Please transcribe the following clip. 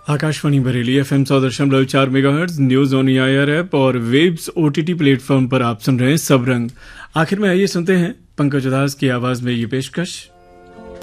Akashvani Bareilly FM 100.4 megahertz, news on EIR app और webs OTT platform पर आप सुन रहे हैं सब रंग। आखिर में आइए सुनते हैं पंकज उदास की आवाज में ये पेशकश।